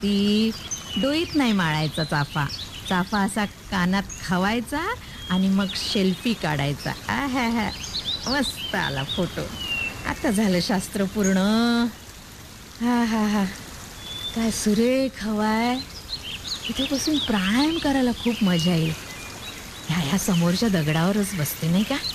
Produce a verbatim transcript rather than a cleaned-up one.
ती डोईत नाही माळायचा चाफा. चाफा असा कानात खवायचा आणि मग सेल्फी काढायचा. आ हा हा मस्त आला फोटो. आता झालं शास्त्र पूर्ण. हा हा हा काय सुरेख हवाय. इथे बसून प्राणायाम करायला खूप मजा येईल. ह्या ह्या समोरच्या दगडावरच बसते नाही का.